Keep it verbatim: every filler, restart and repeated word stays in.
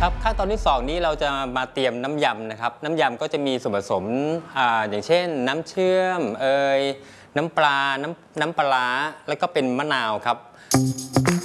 ครับขั้นตอนที่สองนี้เราจะมาเตรียมน้ำยำนะครับน้ำยำก็จะมีส่วนผสมอ่าอย่างเช่นน้ำเชื่อมเอยน้ำปลาน้ำน้ำปลาร้าแล้วก็เป็นมะนาวครับ